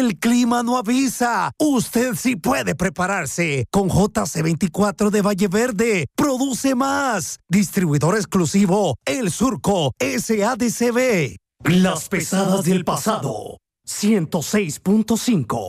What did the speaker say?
El clima no avisa. Usted sí puede prepararse. Con JC24 de Valle Verde. Produce más. Distribuidor exclusivo. El Surco SADCB. Las pesadas del pasado. 106.5.